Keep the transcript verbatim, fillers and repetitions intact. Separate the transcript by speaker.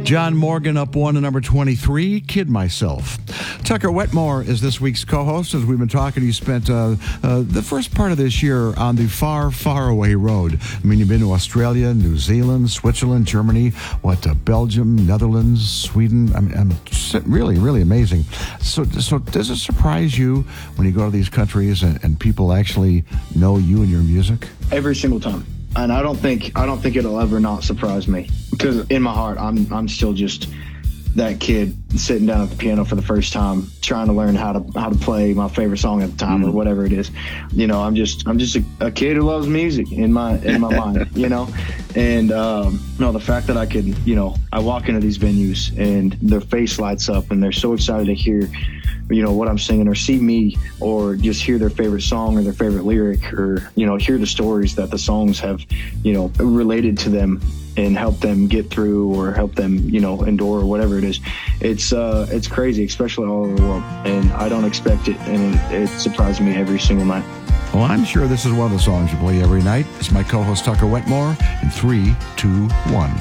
Speaker 1: John Morgan up one to number twenty-three, Kid Myself. Tucker Wetmore is this week's co-host. As we've been talking, you spent uh, uh, the first part of this year on the far, far away road. I mean, you've been to Australia, New Zealand, Switzerland, Germany, what, uh, Belgium, Netherlands, Sweden. I mean, I'm really, really amazing. So, so does it surprise you when you go to these countries and, and people actually know you and your music?
Speaker 2: Every single time. And I don't think I don't think it'll ever not surprise me, because in my heart I'm I'm still just that kid sitting down at the piano for the first time, trying to learn how to how to play my favorite song at the time, mm. or whatever it is. You know, I'm just I'm just a, a kid who loves music in my in my mind. You know, and um, no, the fact that I could, you know, I walk into these venues and their face lights up and they're so excited to hear, you know, what I'm singing, or see me, or just hear their favorite song or their favorite lyric, or, you know, hear the stories that the songs have, you know, related to them and help them get through, or help them, you know, endure, or whatever it is. It's uh, it's crazy, especially all over the world. And I don't expect it, and it, it surprises me every single night.
Speaker 1: Well, I'm sure this is one of the songs you play every night. It's my co-host Tucker Wetmore in three, two, one.